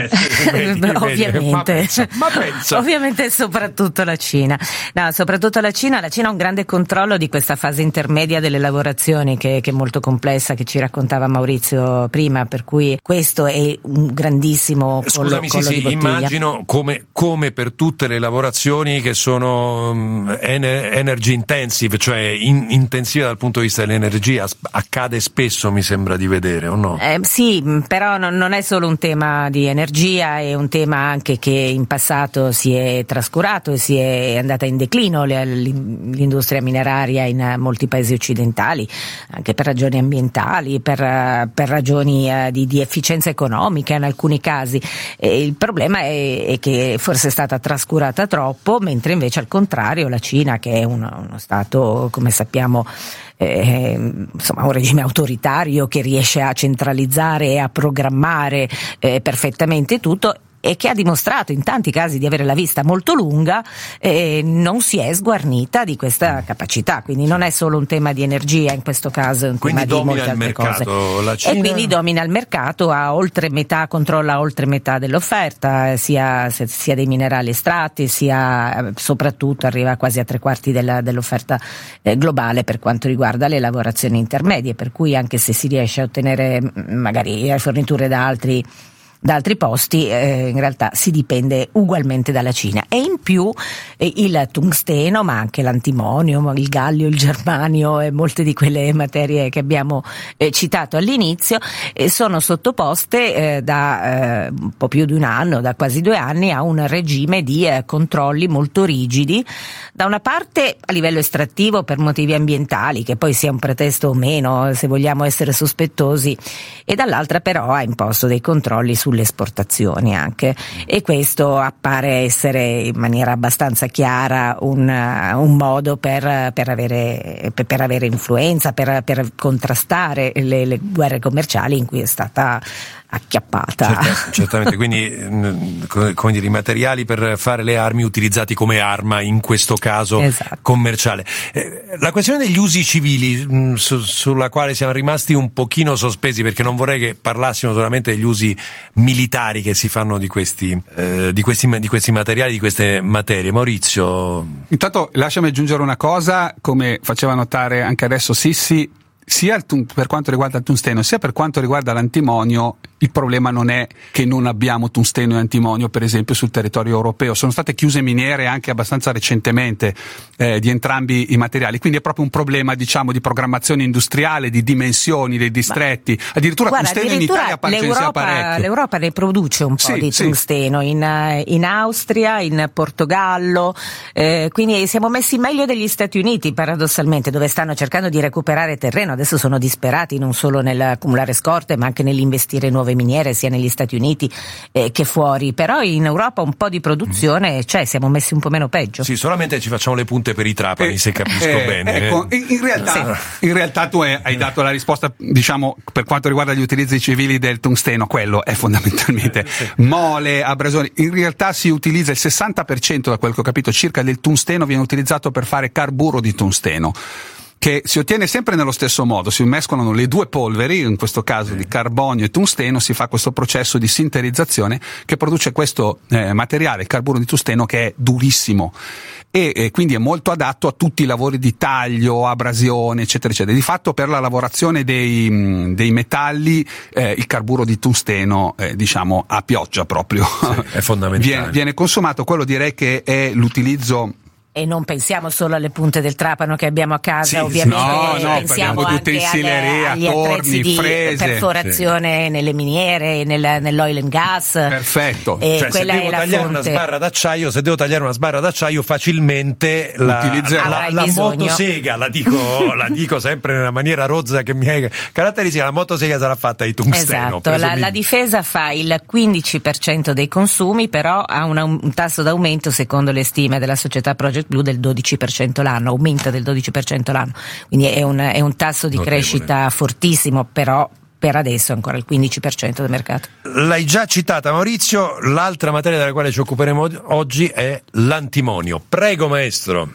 Ovviamente. Ma pensa. Ovviamente soprattutto la Cina. No, soprattutto la Cina ha un grande controllo di questa fase intermedia delle lavorazioni che è molto complessa, che ci raccontava Maurizio prima, per cui questo è un grandissimo collo di bottiglia. Immagino come per tutte le lavorazioni che sono energy intensive, cioè intensiva dal punto di vista dell'energia, accade spesso, mi sembra di vedere, o no? Sì, però non è solo un tema di energia, è un tema anche che in passato si è trascurato e si è andata in declino l'industria mineraria in molti paesi occidentali, anche per ragioni ambientali, per ragioni di efficienza economica in alcuni casi. Il problema è che forse è stata trascurata troppo, mentre invece al contrario la Cina, che è uno Stato, come sappiamo, insomma un regime autoritario che riesce a centralizzare e a programmare perfettamente tutto, e che ha dimostrato in tanti casi di avere la vista molto lunga, non si è sguarnita di questa capacità. Quindi non è solo un tema di energia in questo caso, è un tema di molte altre cose. La Cina... E quindi domina il mercato, controlla oltre metà dell'offerta, sia dei minerali estratti, sia soprattutto arriva quasi a 3/4 dell'offerta globale per quanto riguarda le lavorazioni intermedie, per cui anche se si riesce a ottenere magari forniture da altri posti, in realtà si dipende ugualmente dalla Cina. E in più il tungsteno, ma anche l'antimonio, il gallio, il germanio e molte di quelle materie che abbiamo citato all'inizio sono sottoposte da un po' più di un anno, da quasi 2 anni, a un regime di controlli molto rigidi, da una parte a livello estrattivo per motivi ambientali, che poi sia un pretesto o meno se vogliamo essere sospettosi, e dall'altra però ha imposto dei controlli sulle esportazioni anche, e questo appare essere in maniera abbastanza chiara un modo per avere influenza, per contrastare le guerre commerciali in cui è stata acchiappata. Certamente, quindi come dire, i materiali per fare le armi utilizzati come arma in questo caso, esatto, commerciale. La questione degli usi civili, sulla quale siamo rimasti un pochino sospesi, perché non vorrei che parlassimo solamente degli usi militari che si fanno di questi materiali, di queste materie. Maurizio. Intanto lasciami aggiungere una cosa, come faceva notare anche adesso Sissi, sia per quanto riguarda il tungsteno sia per quanto riguarda l'antimonio. Il problema non è che non abbiamo tungsteno e antimonio, per esempio, sul territorio europeo. Sono state chiuse miniere anche abbastanza recentemente di entrambi i materiali, quindi è proprio un problema, diciamo, di programmazione industriale, di dimensioni dei distretti. Addirittura tungsteno in Italia pare ce ne sia parecchio. L'Europa ne produce un po' di tungsteno in Austria, in Portogallo, quindi siamo messi meglio degli Stati Uniti, paradossalmente, dove stanno cercando di recuperare terreno. Adesso sono disperati non solo nell'accumulare scorte, ma anche nell'investire in nuove miniere, sia negli Stati Uniti che fuori. Però in Europa un po' di produzione c'è, siamo messi un po' meno peggio. Sì, solamente ci facciamo le punte per i trapani, se capisco bene. Ecco, in realtà tu hai dato la risposta, diciamo, per quanto riguarda gli utilizzi civili del tungsteno. Quello è fondamentalmente mole, abrasioni. In realtà si utilizza il 60%, da quel che ho capito, circa del tungsteno viene utilizzato per fare carburo di tungsteno, che si ottiene sempre nello stesso modo. Si mescolano le due polveri, in questo caso di carbonio e tungsteno, si fa questo processo di sinterizzazione che produce questo materiale, il carburo di tungsteno, che è durissimo e quindi è molto adatto a tutti i lavori di taglio, abrasione, eccetera eccetera. Di fatto per la lavorazione dei metalli il carburo di tungsteno diciamo a pioggia proprio, è fondamentale. viene consumato. Quello direi che è l'utilizzo. E non pensiamo solo alle punte del trapano che abbiamo a casa, ovviamente, pensiamo anche agli attrezzi di perforazione nelle miniere, nell'oil and gas. Perfetto. Cioè, se devo tagliare una sbarra d'acciaio, facilmente la motosega, la dico sempre nella maniera rozza che mi è caratteristica, la motosega sarà fatta di tungsteno. Esatto, la difesa fa il 15% dei consumi, però ha un tasso d'aumento, secondo le stime della società Project Blue, del 12% l'anno, aumenta del 12% l'anno, quindi è un tasso di crescita fortissimo, però per adesso è ancora il 15% del mercato. L'hai già citata, Maurizio, l'altra materia della quale ci occuperemo oggi è l'antimonio. Prego, maestro.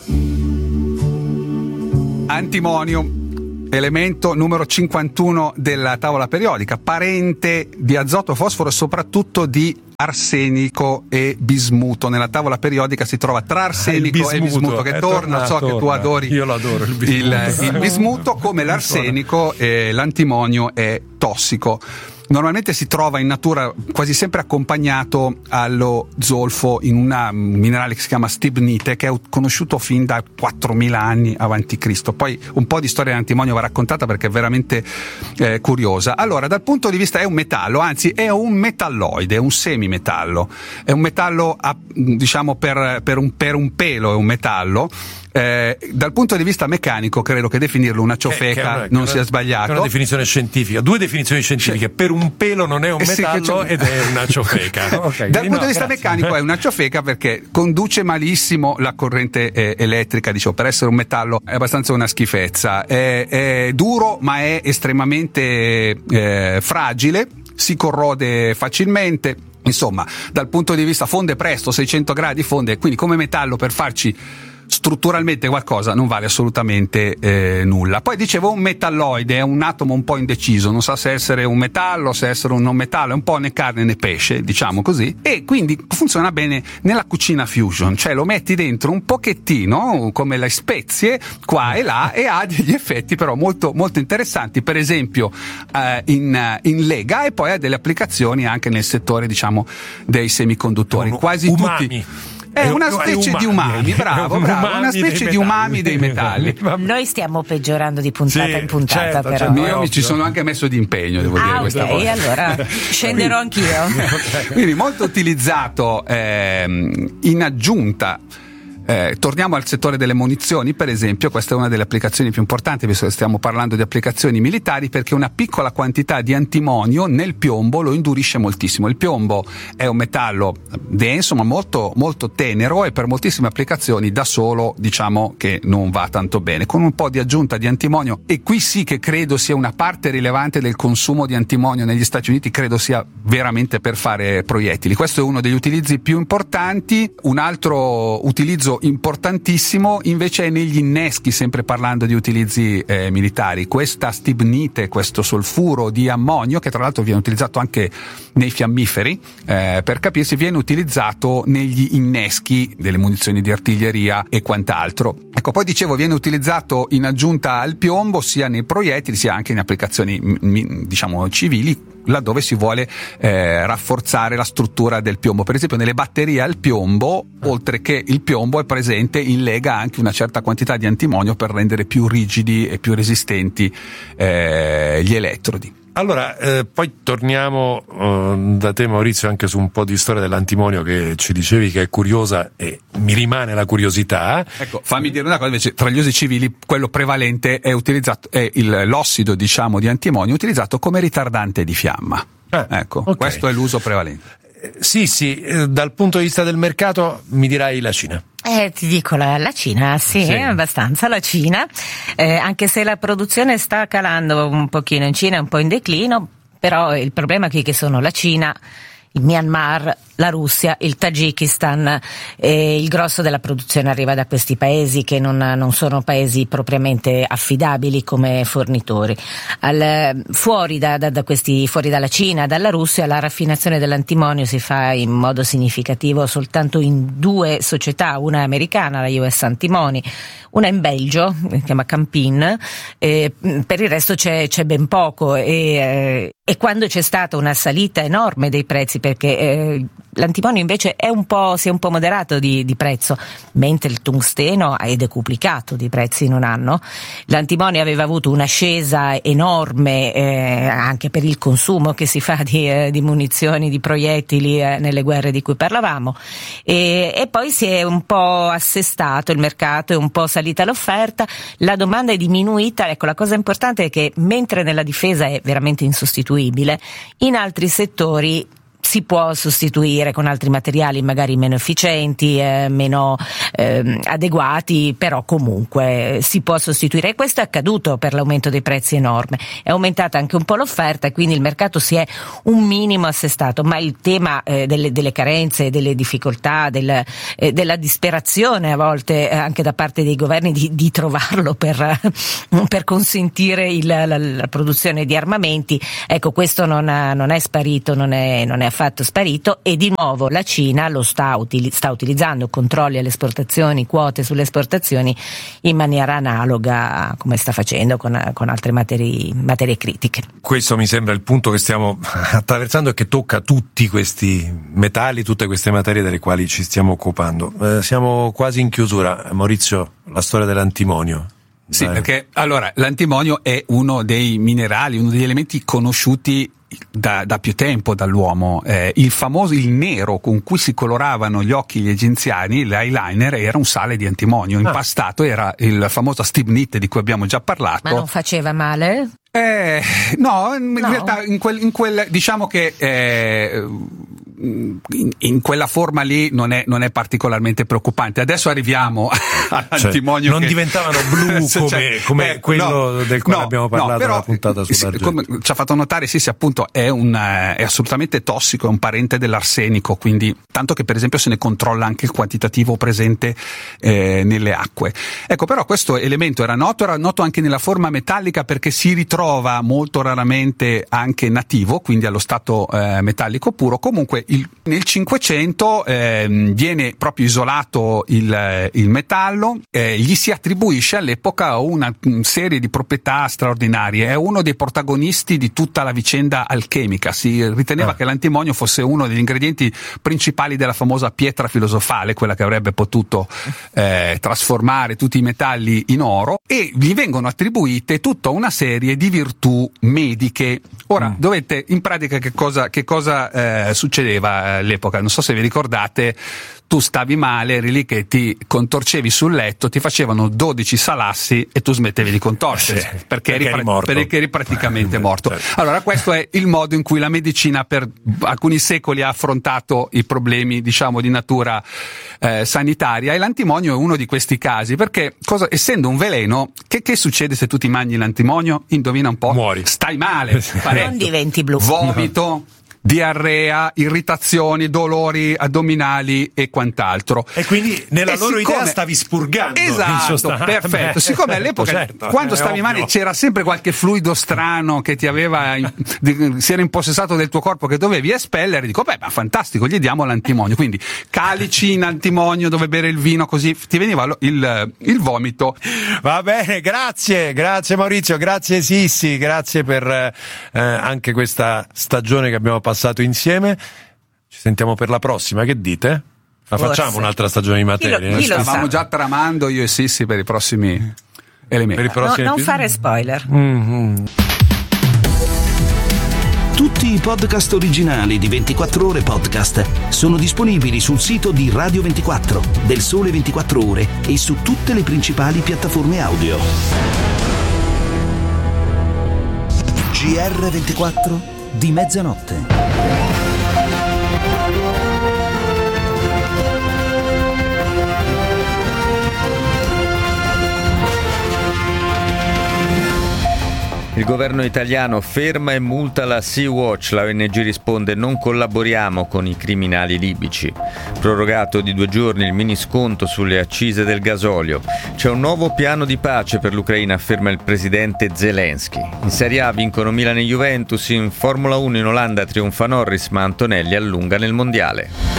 Antimonio, elemento numero 51 della tavola periodica, parente di azoto, fosforo e soprattutto di arsenico e bismuto. Nella tavola periodica si trova tra arsenico e bismuto, che torna. So che tu adori. Io lo adoro il bismuto, come l'arsenico e l'antimonio è tossico. Normalmente si trova in natura quasi sempre accompagnato allo zolfo in un minerale che si chiama stibnite, che è conosciuto fin da 4000 anni avanti Cristo. Poi un po' di storia dell'antimonio va raccontata perché è veramente curiosa. Allora, dal punto di vista, è un metallo, anzi è un metalloide, è un semimetallo, è un metallo diciamo per un pelo è un metallo. Dal punto di vista meccanico credo che definirlo una ciofeca non sia sbagliato. È una definizione scientifica, due definizioni scientifiche: per un pelo non è un metallo ed è una ciofeca. Okay, dal punto di vista meccanico è una ciofeca perché conduce malissimo la corrente elettrica, dicevo, per essere un metallo è abbastanza una schifezza, è duro ma è estremamente fragile, si corrode facilmente. Insomma, dal punto di vista fonde presto, 600 gradi fonde, quindi come metallo per farci strutturalmente qualcosa non vale assolutamente nulla. Poi dicevo, un metalloide è un atomo un po' indeciso, non sa se essere un metallo, se essere un non metallo, è un po' né carne né pesce, diciamo così, e quindi funziona bene nella cucina fusion, cioè lo metti dentro un pochettino come le spezie qua e là e ha degli effetti però molto, molto interessanti, per esempio in lega, e poi ha delle applicazioni anche nel settore, diciamo, dei semiconduttori. Quasi umami. Tutti. È una specie di umami, bravo, una specie di umami dei metalli. Noi stiamo peggiorando di puntata in puntata, certo, però. Io mi ci sono anche messo di impegno, devo dire, questa volta. Allora scenderò anch'io. Quindi molto utilizzato in aggiunta. Torniamo al settore delle munizioni, per esempio. Questa è una delle applicazioni più importanti, visto che stiamo parlando di applicazioni militari, perché una piccola quantità di antimonio nel piombo lo indurisce moltissimo. Il piombo è un metallo denso ma molto, molto tenero, e per moltissime applicazioni da solo diciamo che non va tanto bene. Con un po' di aggiunta di antimonio, e qui sì che credo sia una parte rilevante del consumo di antimonio negli Stati Uniti, credo sia veramente per fare proiettili. Questo è uno degli utilizzi più importanti. Un altro utilizzo importantissimo invece è negli inneschi, sempre parlando di utilizzi militari. Questa stibnite, questo solfuro di ammonio, che tra l'altro viene utilizzato anche nei fiammiferi, per capirsi, viene utilizzato negli inneschi delle munizioni di artiglieria e quant'altro. Ecco, poi dicevo, viene utilizzato in aggiunta al piombo sia nei proiettili sia anche in applicazioni diciamo civili, laddove si vuole rafforzare la struttura del piombo. Per esempio nelle batterie al piombo, oltre che il piombo, è presente in lega anche una certa quantità di antimonio per rendere più rigidi e più resistenti gli elettrodi. Allora, poi torniamo da te, Maurizio, anche su un po' di storia dell'antimonio che ci dicevi che è curiosa, e mi rimane la curiosità. Ecco, fammi dire una cosa invece: tra gli usi civili quello prevalente è utilizzato, è l'ossido, diciamo, di antimonio utilizzato come ritardante di fiamma. Ecco, okay. Questo è l'uso prevalente. Sì, dal punto di vista del mercato mi dirai la Cina. Ti dico la Cina, sì, abbastanza la Cina, anche se la produzione sta calando un pochino in Cina, è un po' in declino, però il problema qui è che sono la Cina, il Myanmar, la Russia, il Tagikistan, il grosso della produzione arriva da questi paesi che non sono paesi propriamente affidabili come fornitori. Fuori dalla Cina, dalla Russia, la raffinazione dell'antimonio si fa in modo significativo soltanto in due società, una americana, la US Antimony, una in Belgio, si chiama Campin, per il resto c'è ben poco, e quando c'è stata una salita enorme dei prezzi, perché l'antimonio invece si è un po' moderato di prezzo, mentre il tungsteno è decuplicato di prezzi in un anno. L'antimonio aveva avuto un'ascesa enorme anche per il consumo che si fa di munizioni, di proiettili nelle guerre di cui parlavamo, e poi si è un po' assestato il mercato, è un po' salita l'offerta, la domanda è diminuita. Ecco, la cosa importante è che mentre nella difesa è veramente insostituibile, in altri settori si può sostituire con altri materiali magari meno efficienti, meno adeguati, però comunque si può sostituire, e questo è accaduto per l'aumento dei prezzi enorme. È aumentata anche un po' l'offerta e quindi il mercato si è un minimo assestato, ma il tema delle carenze, delle difficoltà, della disperazione a volte anche da parte dei governi di trovarlo per consentire la produzione di armamenti, ecco, questo non è sparito, non è affatto fatto sparito, e di nuovo la Cina lo sta utilizzando, controlli alle esportazioni, quote sulle esportazioni in maniera analoga come sta facendo con altre materie critiche. Questo mi sembra il punto che stiamo attraversando e che tocca tutti questi metalli, tutte queste materie delle quali ci stiamo occupando. Siamo quasi in chiusura. Maurizio, la storia dell'antimonio. Sì, perché allora l'antimonio è uno dei minerali, uno degli elementi conosciuti da più tempo dall'uomo. Il nero con cui si coloravano gli occhi gli egiziani, l'eyeliner, era un sale di antimonio impastato, era il famoso stibnite di cui abbiamo già parlato. Ma non faceva male? No, in realtà in quel diciamo che in quella forma lì non è particolarmente preoccupante. Adesso arriviamo all'antimonio. Non diventavano blu come quello del quale abbiamo parlato nella puntata sull'argento. Come ci ha fatto notare, sì, appunto è assolutamente tossico, è un parente dell'arsenico, quindi tanto che per esempio se ne controlla anche il quantitativo presente nelle acque. Ecco, però questo elemento era noto anche nella forma metallica, perché si ritrova molto raramente anche nativo, quindi allo stato metallico puro. Comunque nel 500 viene proprio isolato il metallo, gli si attribuisce all'epoca una serie di proprietà straordinarie, è uno dei protagonisti di tutta la vicenda alchemica. Si riteneva che l'antimonio fosse uno degli ingredienti principali della famosa pietra filosofale, quella che avrebbe potuto trasformare tutti i metalli in oro, e gli vengono attribuite tutta una serie di virtù mediche. Ora, dovete, in pratica che cosa succedeva all'epoca? Non so se vi ricordate, tu stavi male, eri lì che ti contorcevi sul letto, ti facevano 12 salassi e tu smettevi di contorcerti, perché eri praticamente morto. Allora, questo è il modo in cui la medicina per alcuni secoli ha affrontato i problemi, diciamo, di natura sanitaria, e l'antimonio è uno di questi casi, perché essendo un veleno, che succede se tu ti mangi l'antimonio? Indovina un po'? Muori. Stai male, non diventi blu. Vomito, diarrea, irritazioni, dolori addominali e quant'altro. E quindi nella loro idea stavi spurgando. Esatto, perfetto. Siccome all'epoca, quando stavi male, c'era sempre qualche fluido strano che ti aveva si era impossessato del tuo corpo, che dovevi espellere, dico, ma fantastico, gli diamo l'antimonio. Quindi calici in antimonio dove bere il vino, così ti veniva il vomito. Va bene, grazie Maurizio, grazie Sissi, grazie per anche questa stagione che abbiamo passato insieme. Ci sentiamo per la prossima, che dite? Facciamo un'altra stagione di materie? Stavamo già tramando io e Sissi per i prossimi elementi. Non fare spoiler. Tutti i podcast originali di 24 Ore Podcast sono disponibili sul sito di Radio 24, del Sole 24 Ore e su tutte le principali piattaforme audio. GR24 di mezzanotte. Il governo italiano ferma e multa la Sea-Watch, la ONG risponde: non collaboriamo con i criminali libici. Prorogato di 2 giorni il mini sconto sulle accise del gasolio. C'è un nuovo piano di pace per l'Ucraina, afferma il presidente Zelensky. In Serie A vincono Milan e Juventus, in Formula 1 in Olanda trionfa Norris, ma Antonelli allunga nel mondiale.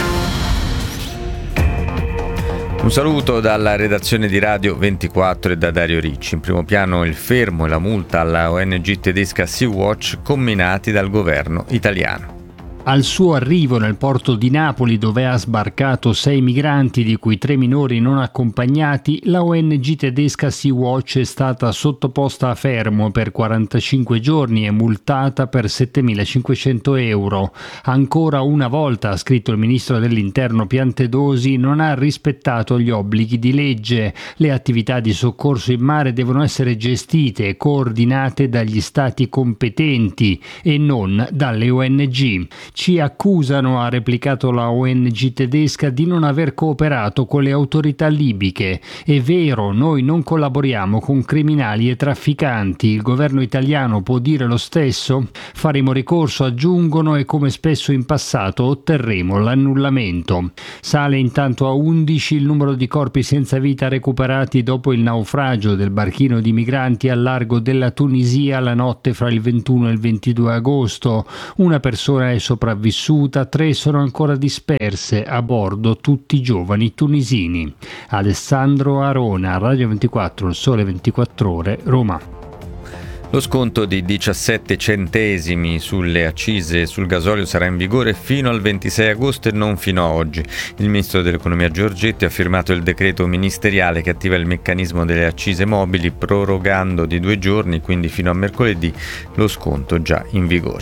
Un saluto dalla redazione di Radio 24 e da Dario Ricci. In primo piano il fermo e la multa alla ONG tedesca Sea-Watch comminati dal governo italiano. Al suo arrivo nel porto di Napoli, dove ha sbarcato 6 migranti, di cui 3 minori non accompagnati, la ONG tedesca Sea-Watch è stata sottoposta a fermo per 45 giorni e multata per 7.500 euro. Ancora una volta, ha scritto il ministro dell'Interno Piantedosi, non ha rispettato gli obblighi di legge. Le attività di soccorso in mare devono essere gestite e coordinate dagli stati competenti e non dalle ONG. Ci accusano, ha replicato la ONG tedesca, di non aver cooperato con le autorità libiche. È vero, noi non collaboriamo con criminali e trafficanti. Il governo italiano può dire lo stesso? Faremo ricorso, aggiungono, e come spesso in passato otterremo l'annullamento. Sale intanto a 11 il numero di corpi senza vita recuperati dopo il naufragio del barchino di migranti al largo della Tunisia la notte fra il 21 e il 22 agosto. Una persona è sopravvissuta sopravvissuta, 3 sono ancora disperse, a bordo tutti giovani tunisini. Alessandro Arona, Radio 24, Il Sole 24 Ore, Roma. Lo sconto di 17 centesimi sulle accise sul gasolio sarà in vigore fino al 26 agosto e non fino a oggi. Il ministro dell'economia Giorgetti ha firmato il decreto ministeriale che attiva il meccanismo delle accise mobili, prorogando di 2 giorni, quindi fino a mercoledì, lo sconto già in vigore.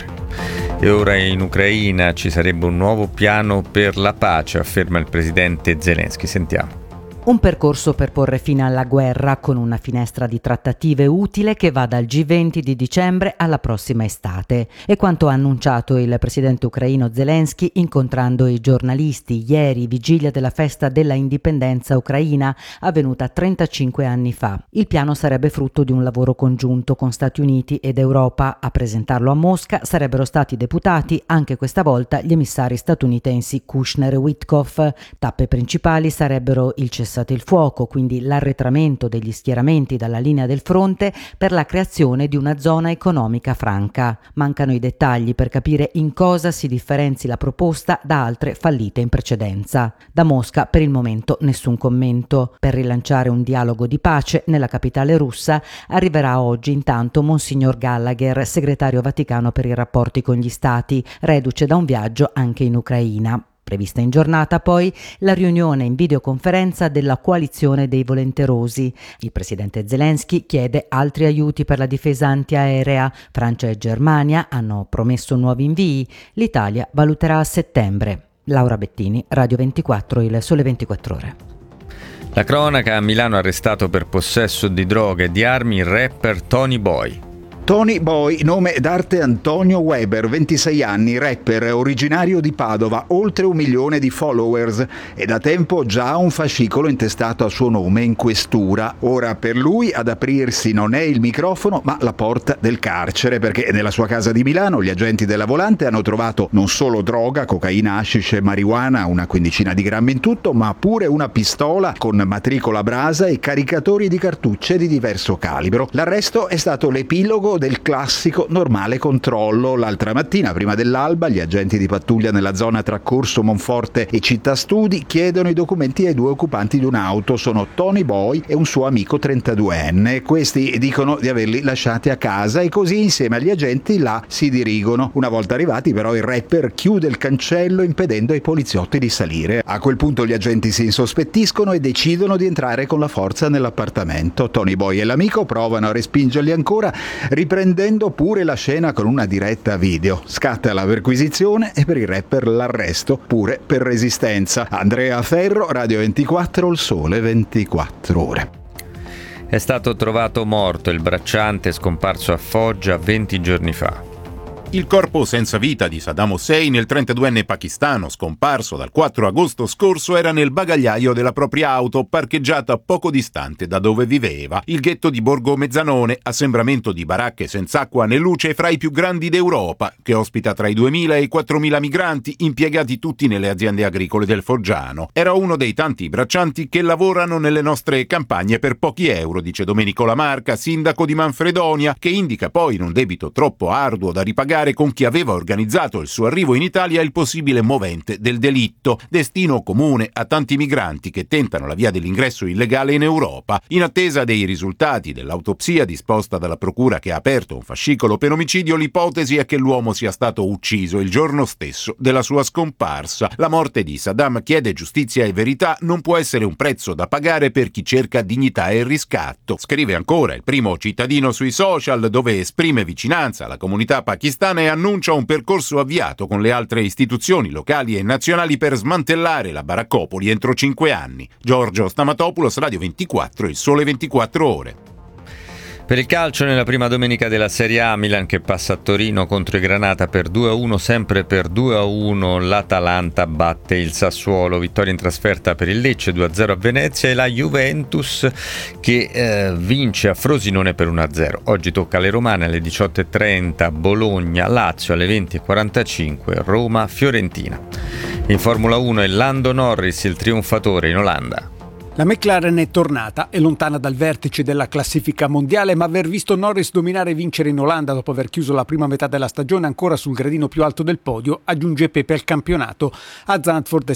E ora in Ucraina ci sarebbe un nuovo piano per la pace, afferma il presidente Zelensky. Sentiamo. Un percorso per porre fine alla guerra con una finestra di trattative utile che va dal G20 di dicembre alla prossima estate. È quanto ha annunciato il presidente ucraino Zelensky incontrando i giornalisti ieri, vigilia della festa della indipendenza ucraina, avvenuta 35 anni fa. Il piano sarebbe frutto di un lavoro congiunto con Stati Uniti ed Europa. A presentarlo a Mosca sarebbero stati deputati anche questa volta gli emissari statunitensi Kushner e Witkoff. Tappe principali sarebbero il cessate il fuoco, quindi l'arretramento degli schieramenti dalla linea del fronte per la creazione di una zona economica franca. Mancano i dettagli per capire in cosa si differenzi la proposta da altre fallite in precedenza. Da Mosca per il momento nessun commento. Per rilanciare un dialogo di pace nella capitale russa arriverà oggi intanto Monsignor Gallagher, segretario vaticano per i rapporti con gli stati, reduce da un viaggio anche in Ucraina. Prevista in giornata poi la riunione in videoconferenza della coalizione dei volenterosi. Il presidente Zelensky chiede altri aiuti per la difesa antiaerea. Francia e Germania hanno promesso nuovi invii. L'Italia valuterà a settembre. Laura Bettini, Radio 24, Il Sole 24 Ore. La cronaca: a Milano arrestato per possesso di droghe e di armi il rapper Tony Boy. Tony Boy, nome d'arte Antonio Weber, 26 anni, rapper originario di Padova, oltre 1 milione di followers e da tempo già un fascicolo intestato a suo nome in questura. Ora per lui ad aprirsi non è il microfono ma la porta del carcere, perché nella sua casa di Milano gli agenti della Volante hanno trovato non solo droga, cocaina, hashish e marijuana, una quindicina di grammi in tutto, ma pure una pistola con matricola Brasa e caricatori di cartucce di diverso calibro. L'arresto è stato l'epilogo del classico normale controllo. L'altra mattina, prima dell'alba, gli agenti di pattuglia nella zona tra Corso Monforte e Città Studi chiedono i documenti ai 2 occupanti di un'auto. Sono Tony Boy e un suo amico 32enne. Questi dicono di averli lasciati a casa e così insieme agli agenti là si dirigono. Una volta arrivati però il rapper chiude il cancello impedendo ai poliziotti di salire. A quel punto gli agenti si insospettiscono e decidono di entrare con la forza nell'appartamento. Tony Boy e l'amico provano a respingerli ancora, riprendendo pure la scena con una diretta video. Scatta la perquisizione e per il rapper l'arresto, pure per resistenza. Andrea Ferro, Radio 24, Il Sole 24 Ore. È stato trovato morto il bracciante scomparso a Foggia 20 giorni fa. Il corpo senza vita di Saddam Hussein, il 32enne pakistano scomparso dal 4 agosto scorso, era nel bagagliaio della propria auto parcheggiata poco distante da dove viveva. Il ghetto di Borgo Mezzanone, assembramento di baracche senza acqua né luce, fra i più grandi d'Europa, che ospita tra i 2.000 e i 4.000 migranti, impiegati tutti nelle aziende agricole del Foggiano. Era uno dei tanti braccianti che lavorano nelle nostre campagne per pochi euro, dice Domenico Lamarca, sindaco di Manfredonia, che indica poi in un debito troppo arduo da ripagare con chi aveva organizzato il suo arrivo in Italia il possibile movente del delitto, destino comune a tanti migranti che tentano la via dell'ingresso illegale in Europa. In attesa dei risultati dell'autopsia disposta dalla procura che ha aperto un fascicolo per omicidio, l'ipotesi è che l'uomo sia stato ucciso il giorno stesso della sua scomparsa. La morte di Saddam chiede giustizia e verità, non può essere un prezzo da pagare per chi cerca dignità e riscatto. Scrive ancora il primo cittadino sui social, dove esprime vicinanza alla comunità pakistana e annuncia un percorso avviato con le altre istituzioni locali e nazionali per smantellare la baraccopoli entro 5 anni. Giorgio Stamatopoulos, Radio 24, Il Sole 24 Ore. Per il calcio, nella prima domenica della Serie A, Milan che passa a Torino contro i Granata per 2-1, sempre per 2-1 l'Atalanta batte il Sassuolo, vittoria in trasferta per il Lecce 2-0 a Venezia e la Juventus che vince a Frosinone per 1-0. Oggi tocca alle romane alle 18:30, Bologna, Lazio alle 20:45, Roma, Fiorentina. In Formula 1 è Lando Norris il trionfatore in Olanda. La McLaren è tornata, è lontana dal vertice della classifica mondiale, ma aver visto Norris dominare e vincere in Olanda dopo aver chiuso la prima metà della stagione ancora sul gradino più alto del podio aggiunge pepe al campionato. A Zandvoort è